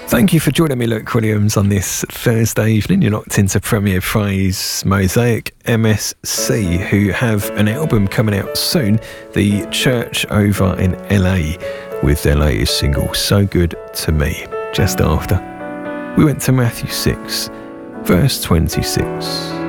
Thank you for joining me, Luke Williams, on this Thursday evening. You're locked into Premier Praise Mosaic MSC, who have an album coming out soon, The Church over in LA, with their latest single, So Good to Me. Just after, we went to Matthew 6, verse 26.